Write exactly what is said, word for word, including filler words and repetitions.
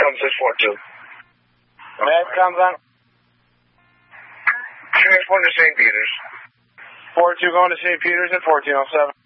comes at four two. Med comes on. Transport to Saint Peter's. four two going to Saint Peter's at fourteen oh seven.